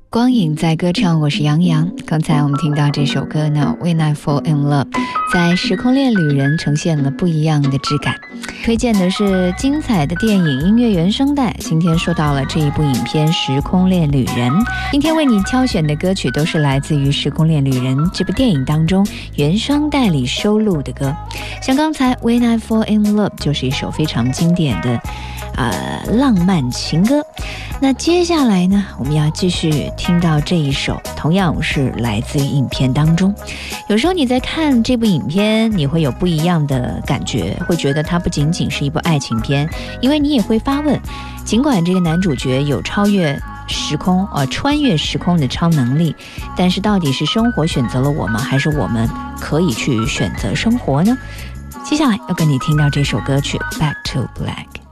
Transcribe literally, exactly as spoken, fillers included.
光影在歌唱，我是杨洋。刚才我们听到这首歌呢 When I Fall in Love 在时空恋旅人呈现了不一样的质感。推荐的是精彩的电影音乐原声带，今天说到了这一部影片时空恋旅人。今天为你挑选的歌曲都是来自于时空恋旅人这部电影当中原声带里收录的歌，像刚才 When I Fall in Love 就是一首非常经典的呃浪漫情歌。那接下来呢，我们要继续听到这一首，同样是来自于影片当中。有时候你在看这部影片，你会有不一样的感觉，会觉得它不仅仅是一部爱情片，因为你也会发问，尽管这个男主角有超越时空呃穿越时空的超能力，但是到底是生活选择了我们，还是我们可以去选择生活呢？接下来要跟你听到这首歌曲 Back to Black。